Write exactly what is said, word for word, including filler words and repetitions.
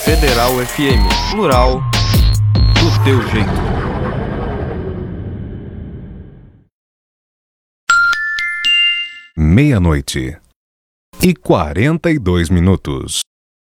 Federal F M, plural, do teu jeito. Meia-noite e quarenta e dois minutos.